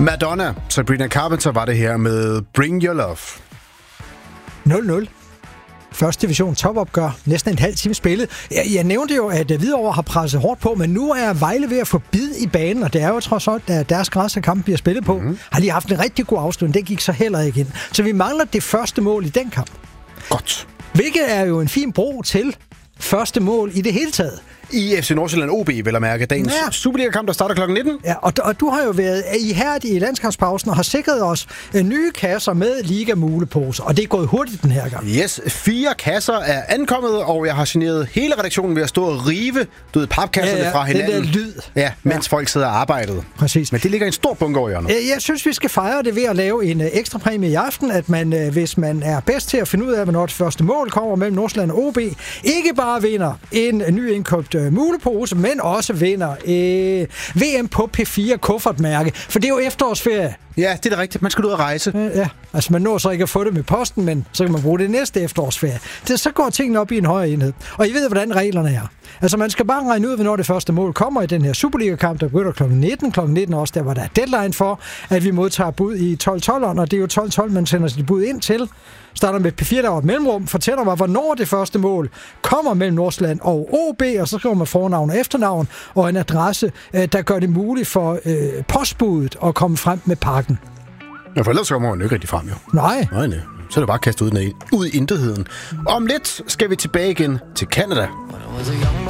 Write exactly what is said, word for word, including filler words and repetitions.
Madonna, Sabrina Carpenter var det her med Bring Your Love. nul nul. Første division topopgør, næsten en halv time spillet. Jeg, jeg nævnte jo, at Hvidovre har presset hårdt på, men nu er Vejle ved at få bid i banen, og det er jo trods alt, at deres græs af kampen bliver spillet på. Mm-hmm. Har de haft en rigtig god afslutning, det gik så heller ikke ind. Så vi mangler det første mål i den kamp. Godt. Hvilket er jo en fin bro til første mål i det hele taget. I F C Nordsjælland O B, vil jeg mærke, dagens ja. Superliga-kamp, der starter klokken nitten. Ja, og, og du har jo været ihærdig i landskampspausen og har sikret os uh, nye kasser med Liga-muleposer, og det er gået hurtigt den her gang. Yes, fire kasser er ankommet, og jeg har generet hele redaktionen ved at stå og rive du ved, papkasserne ja, ja, fra hinanden. Den der lyd. Ja, mens ja. folk sidder og arbejder. Præcis. Men det ligger en stor bunke over hjørnet. Jeg synes, vi skal fejre det ved at lave en uh, ekstra præmie i aften, at man, uh, hvis man er bedst til at finde ud af, hvornår det første mål kommer mellem Nordsjælland og O B, ikke bare vinder en uh, ny indkøbt uh, mulepose, men også vinder øh, V M på P fire kuffertmærke, for det er jo efterårsferie. Ja, det er da rigtigt. Man skal ud og rejse. Ja, ja, altså man når så ikke at få det med posten, men så kan man bruge det næste efterårsferie. Det, så går tingene op i en højere enhed. Og I ved, hvordan reglerne er. Altså man skal bare regne ud, hvornår det første mål kommer i den her Superliga-kamp, der begynder klokken nitten. klokken nitten også, der var der deadline for, at vi modtager bud i tolv tolv, og det er jo tolv tolv, man sender sit bud ind til. Starter med P fire, der var et mellemrum, fortæller mig, hvornår det første mål kommer mellem Nordsjælland og O B, og så skriver man fornavn og efternavn, og en adresse, der gør det muligt for øh, postbuddet at komme frem med pakken. Ja, for ellers kommer man jo ikke rigtig frem, jo. Nej. Nej, nej. Så er det bare kastet ud, ud i intetheden. Om lidt skal vi tilbage igen til Canada.